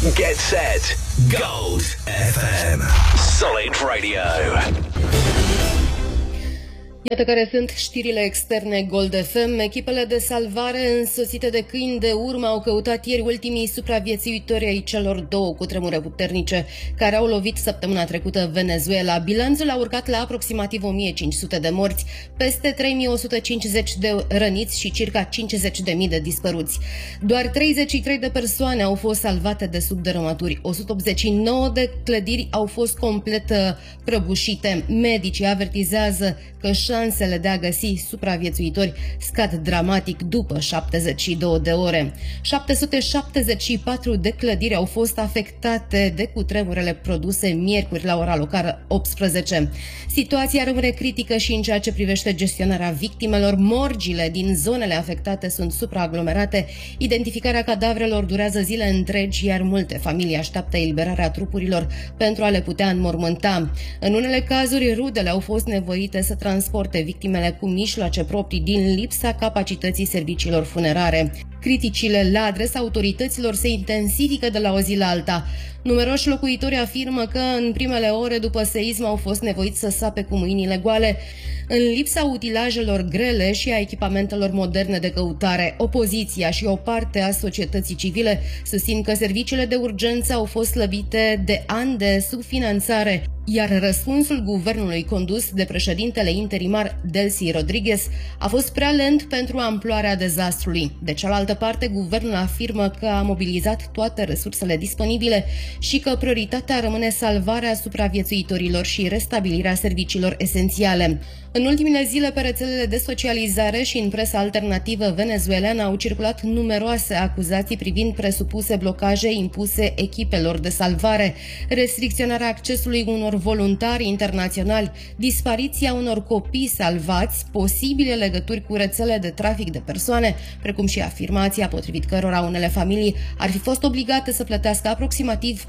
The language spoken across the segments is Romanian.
Get set. Gold FM. Solid Radio. Iată care sunt știrile externe Gold FM. Echipele de salvare însoțite de câini de urmă au căutat ieri ultimii supraviețuitori ai celor două cutremure puternice care au lovit săptămâna trecută Venezuela. Bilanțul a urcat la aproximativ 1500 de morți, peste 3150 de răniți și circa 50.000 de dispăruți. Doar 33 de persoane au fost salvate de sub dărâmături. 189 de clădiri au fost complet prăbușite. Medicii avertizează că șansele de a găsi supraviețuitori scad dramatic după 72 de ore. 774 de clădiri au fost afectate de cutremurele produse miercuri la ora locală 18. Situația rămâne critică și în ceea ce privește gestionarea victimelor. Morgile din zonele afectate sunt supraaglomerate. Identificarea cadavrelor durează zile întregi, iar multe familii așteaptă eliberarea trupurilor pentru a le putea înmormânta. În unele cazuri, rudele au fost nevoite să transporte victimele cu mijloace proprii din lipsa capacității serviciilor funerare. Criticile la adresa autorităților se intensifică de la o zi la alta. Numeroși locuitori afirmă că în primele ore după seism au fost nevoiți să sape cu mâinile goale, în lipsa utilajelor grele și a echipamentelor moderne de căutare. Opoziția și o parte a societății civile susțin că serviciile de urgență au fost slăbite de ani de subfinanțare, iar răspunsul guvernului condus de președintele interimar Delcy Rodriguez a fost prea lent pentru amploarea dezastrului. De cealaltă parte, guvernul afirmă că a mobilizat toate resursele disponibile și că prioritatea rămâne salvarea supraviețuitorilor și restabilirea serviciilor esențiale. În ultimele zile, pe rețelele de socializare și în presa alternativă venezuelană au circulat numeroase acuzații privind presupuse blocaje impuse echipelor de salvare, restricționarea accesului unor voluntari internaționali, dispariția unor copii salvați, posibile legături cu rețele de trafic de persoane, precum și afirmația potrivit cărora unele familii ar fi fost obligate să plătească aproximativ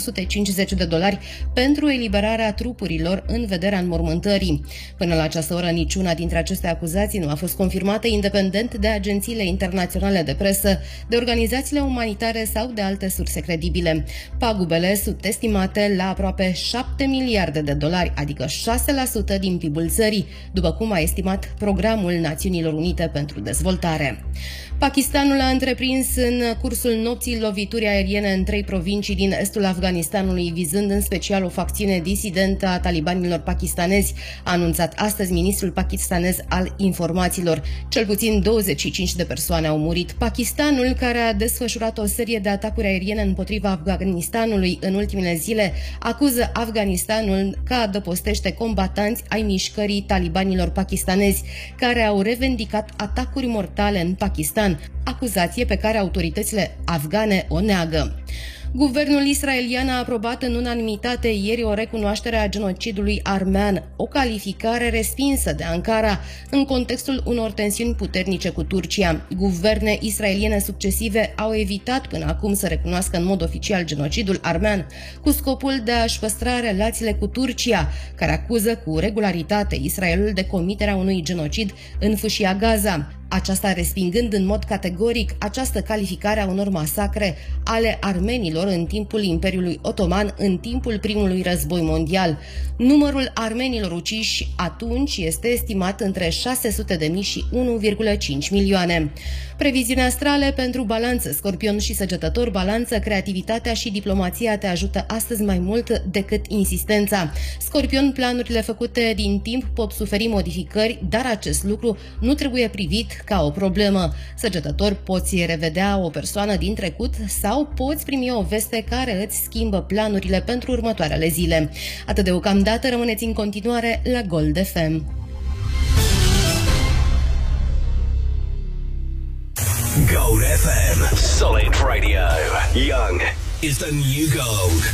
$450 pentru eliberarea trupurilor în vederea înmormântării. Până la această oră, niciuna dintre aceste acuzații nu a fost confirmată independent de agențiile internaționale de presă, de organizațiile umanitare sau de alte surse credibile. Pagubele sunt estimate la aproape $7 miliarde, adică 6% din PIB-ul țării, după cum a estimat Programul Națiunilor Unite pentru Dezvoltare. Pakistanul a întreprins în cursul nopții lovituri aeriene în 3 provincii din estul Afganistanului, vizând în special o facțiune disidentă a talibanilor pakistanezi, a anunțat astăzi ministrul pakistanez al informațiilor. Cel puțin 25 de persoane au murit. Pakistanul, care a desfășurat o serie de atacuri aeriene împotriva Afganistanului în ultimele zile, acuză Afganistanul că adăpostește combatanți ai mișcării talibanilor pakistanezi, care au revendicat atacuri mortale în Pakistan, acuzație pe care autoritățile afgane o neagă. Guvernul israelian a aprobat în unanimitate ieri o recunoaștere a genocidului armean, o calificare respinsă de Ankara în contextul unor tensiuni puternice cu Turcia. Guverne israeliene succesive au evitat până acum să recunoască în mod oficial genocidul armean, cu scopul de a-și păstra relațiile cu Turcia, care acuză cu regularitate Israelul de comiterea unui genocid în fâșia Gaza. Aceasta respingând în mod categoric această calificare a unor masacre ale armenilor în timpul Imperiului Otoman, în timpul primului război mondial. Numărul armenilor uciși atunci este estimat între 600.000 și 1,5 milioane. Previziuni astrale pentru Balanță, Scorpion și Săgetător. Balanță, creativitatea și diplomația te ajută astăzi mai mult decât insistența. Scorpion, planurile făcute din timp pot suferi modificări, dar acest lucru nu trebuie privit ca o problemă. Săgetător, poți revedea o persoană din trecut sau poți primi o veste care îți schimbă planurile pentru următoarele zile. Atât deocamdată, rămâneți în continuare la Gold FM. Gold FM. Solid Radio. Young is the new gold.